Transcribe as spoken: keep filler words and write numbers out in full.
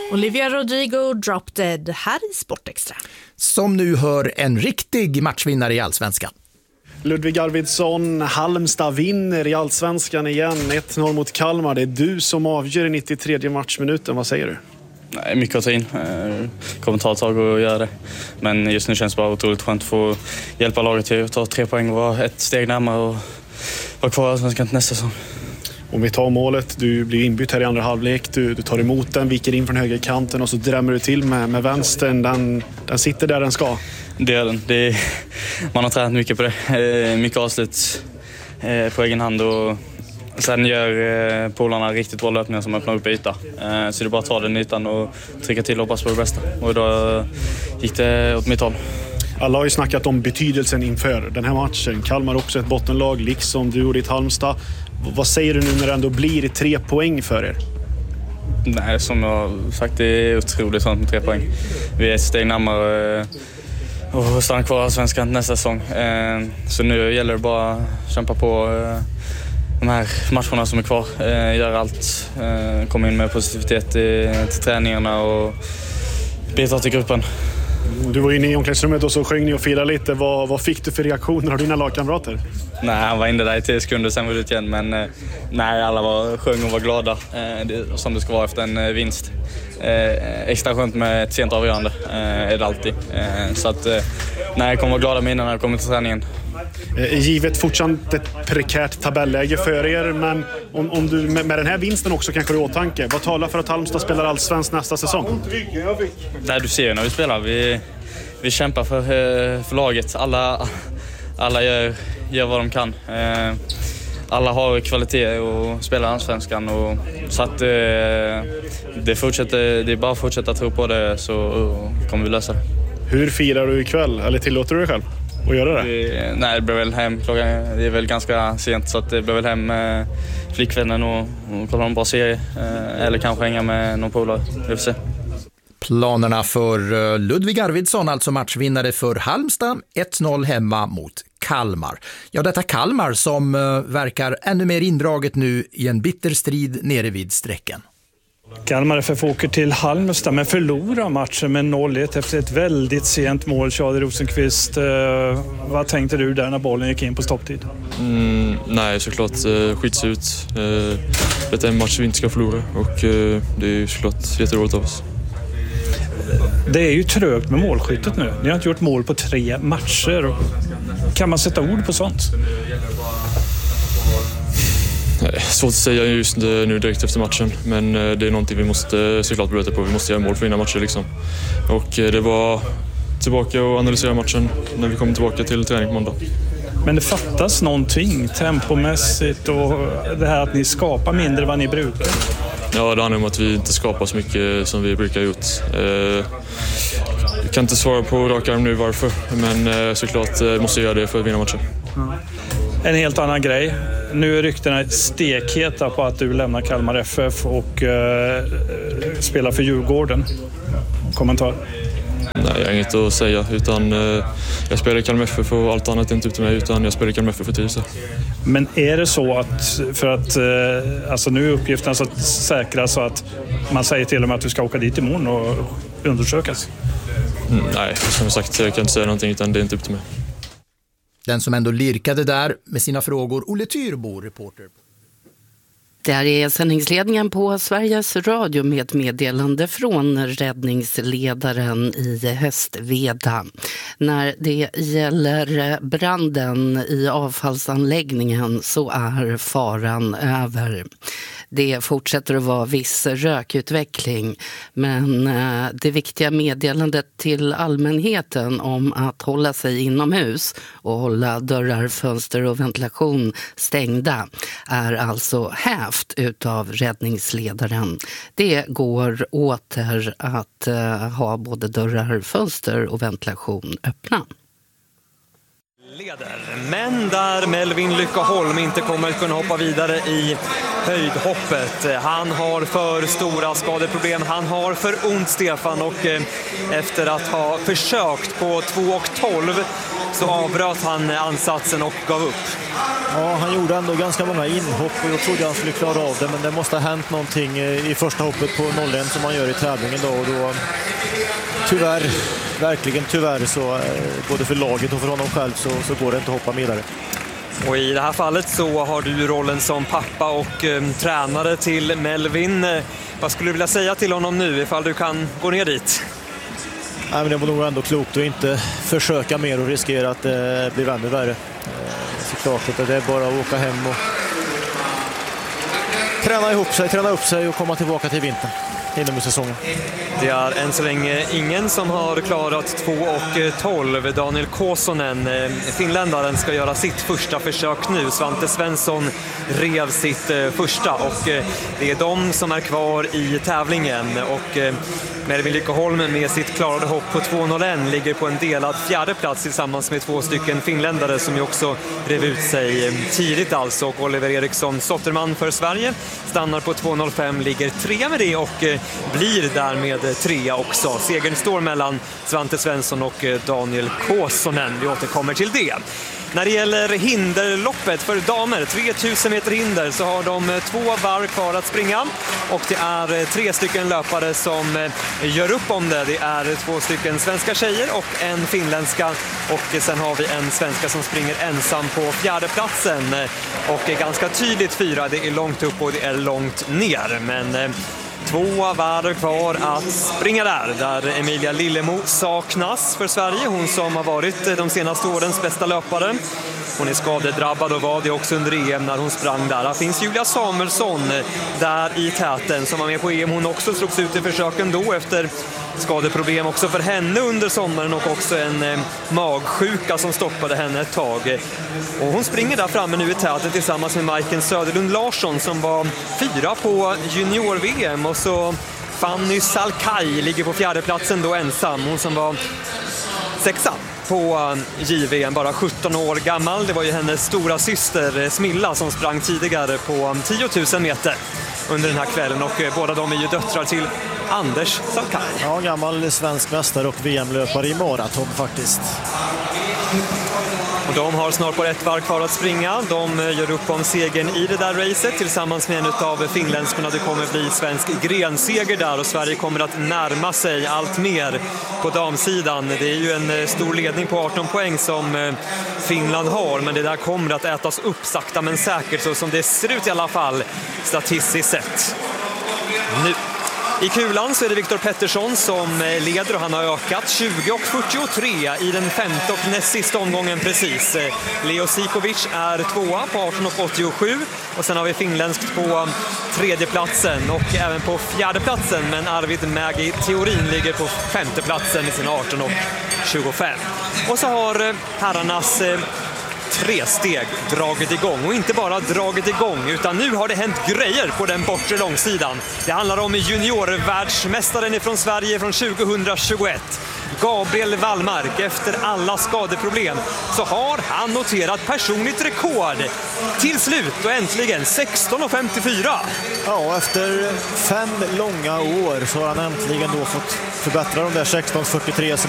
Olivia Rodrigo, Drop Dead, här i Sportextra. Som nu hör en riktig matchvinnare i Allsvenskan. Ludvig Arvidsson, Halmstad vinner i Allsvenskan igen. ett noll mot Kalmar. Det är du som avgör i nittiotredje matchminuten. Vad säger du? Nej, mycket att ta in. Det kommer ta ett tag att göra det. Men just nu känns det bara otroligt skönt att få hjälpa laget till att ta tre poäng och vara ett steg närmare och vara kvar i Allsvenskan till nästa säsong. Om vi tar målet, du blir inbytt här i andra halvlek, du, du tar emot den, viker in från högerkanten och så drämmer du till med, med vänstern. Den, den sitter där den ska. Det är den. Det är, man har tränat mycket på det. Mycket avslut på egen hand och sen gör polarna riktigt bra löpningar som öppnar upp yta. Så det är bara att ta den ytan och trycka till och hoppas på det bästa. Och då gick det åt mitt håll. Alla har ju snackat om betydelsen inför den här matchen. Kalmar också ett bottenlag, liksom du och ditt Halmstad. Vad säger du nu när det ändå blir tre poäng för er? Nej, som jag sagt, det är otroligt sånt med tre poäng. Vi är ett steg närmare och stannar kvar i Svenskan nästa säsong. Så nu gäller det bara att kämpa på de här matcherna som är kvar. Göra allt, komma in med positivitet till träningarna och bidra till gruppen. Du var inne i omklädningsrummet och så sjöng ni och firade lite. Vad, vad fick du för reaktioner av dina lagkamrater? Nej, han var inne där i tio sekunder, sen var det ut igen. Men eh, nej, alla var, sjöng och var glada. Eh, det, som det ska vara efter en eh, vinst. Eh, extra skönt med ett sent avgörande eh, är det alltid. Eh, så att, eh, nej, jag kommer vara glada med innan jag kommer till träningen. Eh, givet fortsatt ett prekärt tabelläge för er, men om, om du med, med den här vinsten också kanske i åtanke, vad talar för att Halmstad spelar allsvensk nästa säsong? Nej, du ser ju när vi spelar. Vi, vi kämpar för, för laget. Alla, alla gör, gör vad de kan. Eh, alla har kvalitet och spelar allsvenskan. Och, så att eh, det, fortsätter, det är bara att fortsätta tro på det, så kommer vi lösa det. Hur firar du ikväll? Eller tillåter du dig själv att göra det? det nej, det blir väl hem. Klockan, det är väl ganska sent, så att det blir väl hem med flickvännen och, och kolla en bra serie. Eh, eller kanske hänga med någon polare. Vi får se. Planerna för Ludvig Arvidsson, alltså matchvinnare för Halmstad, ett noll hemma mot Kalmar. Ja, detta Kalmar som verkar ännu mer indraget nu i en bitter strid nere vid strecken. Kalmar F F åker till Halmstad men förlorar matchen med noll ett efter ett väldigt sent mål. Charlie Rosenqvist, eh, vad tänkte du där när bollen gick in på stopptid? Mm, nej, såklart eh, skits ut. Eh, det är en match vi inte ska förlora och eh, det är såklart jätteroligt av oss. Det är ju trögt med målskyttet nu. Ni har inte gjort mål på tre matcher. Kan man sätta ord på sånt? Nej, svårt att säga just nu direkt efter matchen, men det är någonting vi måste såklart börja på. Vi måste göra mål för att vinna matcher liksom. Och det var tillbaka och analysera matchen när vi kommer tillbaka till träning på måndag. Men det fattas någonting tempomässigt och det här att ni skapar mindre vad ni brukar. Ja, det handlar om att vi inte skapar så mycket som vi brukar ha gjort. Eh, jag kan inte svara på rak arm nu varför, men eh, såklart eh, måste jag göra det för att vinna matchen. Mm. En helt annan grej. Nu är ryktena stekheta på att du lämnar Kalmar F F och eh, spelar för Djurgården. Kommentar? Nej, jag har inget att säga, utan eh, jag spelar i Kalmar F F och allt annat är inte upp till mig, utan jag spelar i Kalmar F F för trivs. Men är det så att, för att eh, alltså nu är uppgiften så att säkra så att man säger till dem att du ska åka dit imorgon och undersökas? Mm, nej, som sagt, jag kan inte säga någonting, utan det är inte upp till mig. Den som ändå lirkade där med sina frågor, Olle Tyrbo, reporter. Där är sändningsledningen på Sveriges Radio med meddelande från räddningsledaren i Hästveda. När det gäller branden i avfallsanläggningen så är faran över. Det fortsätter att vara viss rökutveckling, men det viktiga meddelandet till allmänheten om att hålla sig inomhus och hålla dörrar, fönster och ventilation stängda är alltså hävt utav räddningsledaren. Det går åter att ha både dörrar, fönster och ventilation öppna. Leder. Men där Melvin Lyckaholm inte kommer att kunna hoppa vidare i höjdhoppet. Han har för stora skadeproblem, han har för ont Stefan, och efter att ha försökt på två och tolv så avbröt han ansatsen och gav upp. Ja, han gjorde ändå ganska många inhopp och jag trodde han skulle klara av det, men det måste ha hänt någonting i första hoppet på noll ett som han gör i tävlingen då, och då tyvärr, verkligen tyvärr, så både för laget och för honom själv så, så går det inte att hoppa vidare. Och i det här fallet så har du rollen som pappa och eh, tränare till Melvin. Eh, vad skulle du vilja säga till honom nu ifall du kan gå ner dit? Nej, men det var nog ändå klokt att inte försöka mer och riskera att det eh, blir ännu värre. Eh, såklart att det är bara att åka hem och träna ihop sig, träna upp sig och komma tillbaka till vintern inom säsongen. Det är än så länge ingen som har klarat två och tolv. Daniel Kosonen, finländaren, ska göra sitt första försök nu. Svante Svensson rev sitt första och det är de som är kvar i tävlingen. Och Melvin Lyckoholm med sitt klarade hopp på två noll ett ligger på en delad fjärde plats tillsammans med två stycken finländare som ju också rev ut sig tidigt alltså. Och Oliver Eriksson Sotterman för Sverige stannar på två noll fem, ligger tre med det och blir därmed trea också. Segern står mellan Svante Svensson och Daniel Kosonen. Vi återkommer till det. När det gäller hinderloppet för damer, tre tusen meter hinder, så har de två varv kvar att springa och det är tre stycken löpare som gör upp om det. Det är två stycken svenska tjejer och en finländska, och sen har vi en svenska som springer ensam på fjärde platsen och är ganska tydligt fyra. Det är långt upp och det är långt ner, men två varv kvar att springa där, där Emilia Lillemo saknas för Sverige. Hon som har varit de senaste årens bästa löpare. Hon är skadedrabbad och var det också under E M när hon sprang där. Här finns Julia Samuelsson där i täten som var med på E M. Hon också slogs ut i försöken då efter skadeproblem också för henne under sommaren och också en eh, magsjuka som stoppade henne ett tag. Och hon springer där framme nu i täten tillsammans med Majken Söderlund Larsson som var fyra på junior-V M, och så Fanny Salkai ligger på fjärde platsen då ensam. Hon som var sexa på J V M, bara sjutton år gammal. Det var ju hennes stora syster Smilla som sprang tidigare på tio tusen meter under den här kvällen, och båda de är ju döttrar till Anders Salkai. Ja, gammal svensk mästare och V M-löpare i maraton faktiskt. Och de har snart på ett varv kvar att springa. De gör upp om segern i det där racet tillsammans med en av finländskorna. Det kommer bli svensk grenseger där och Sverige kommer att närma sig allt mer på damsidan. Det är ju en stor ledning på arton poäng som Finland har, men det där kommer att ätas upp sakta men säkert, så som det ser ut i alla fall statistiskt sett. Nu i kulan så är det Viktor Pettersson som leder och han har ökat tjugo och fyrtiotre i den femte och näst sista omgången precis. Leo Sikovic är tvåa på arton och åttiosju och sen har vi finländskt på tredje platsen och även på fjärde platsen, men Arvid Mägi Theorin ligger på femte platsen i sina arton och tjugofem. Och så har herrarnas tre steg dragit igång, och inte bara dragit igång utan nu har det hänt grejer på den bortre långsidan. Det handlar om juniorvärldsmästaren ifrån Sverige från tjugohundratjugoett, Gabriel Wallmark. Efter alla skadeproblem så har han noterat personligt rekord till slut och äntligen sexton och femtiofyra. Ja, efter fem långa år så har han äntligen då fått förbättra de där sexton fyrtiotre som